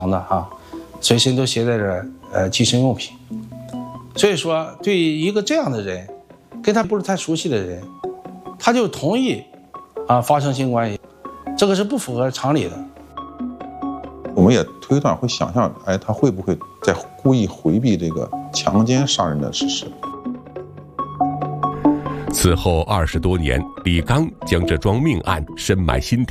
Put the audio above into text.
的哈，随身都携带着计生用品。所以说，对于一个这样的人，跟他不是太熟悉的人，他就同意发生性关系，这个是不符合常理的。 我们也推断会想象，他会不会在故意回避这个强奸杀人的事实？ 此后20多年，李刚将这桩命案深埋心底。